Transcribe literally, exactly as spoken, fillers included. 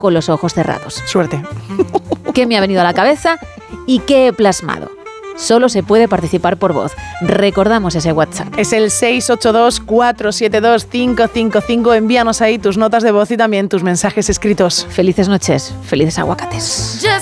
con los ojos cerrados. Suerte. ¿Qué me ha venido a la cabeza y qué he plasmado? Solo se puede participar por voz. Recordamos ese WhatsApp. Es el seis ocho dos, cuatro siete dos, cinco cinco cinco. Envíanos ahí tus notas de voz y también tus mensajes escritos. Felices noches, felices aguacates.